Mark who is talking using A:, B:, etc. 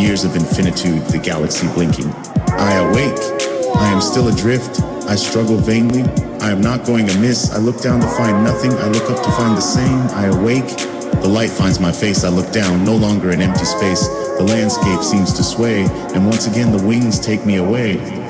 A: years of infinitude, the galaxy blinking. I awake. I am still adrift. I struggle vainly. I am not going amiss. I look down to find nothing. I look up to find the same. I awake. The light finds my face. I look down, no longer an empty space. The landscape seems to sway, and once again the wings take me away.